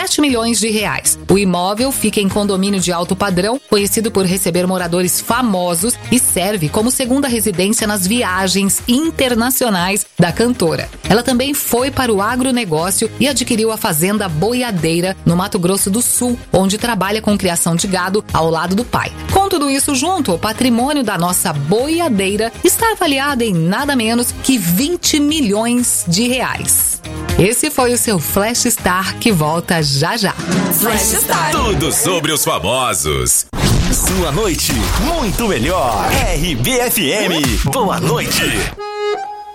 R$7 milhões. O imóvel fica em condomínio de alto padrão, conhecido por receber moradores famosos e serve como segunda residência nas viagens internacionais da cantora. Ela também foi para o agronegócio e adquiriu a fazenda Boiadeira, no Mato Grosso do Sul, onde trabalha com criação de gado ao lado do pai. Com tudo isso junto, o patrimônio da nossa boiadeira está avaliado em nada menos que R$20 milhões. Esse foi o seu Flash Star, que volta já já. Flash Star. Tudo sobre os famosos. Sua noite muito melhor. RBFM. Boa noite.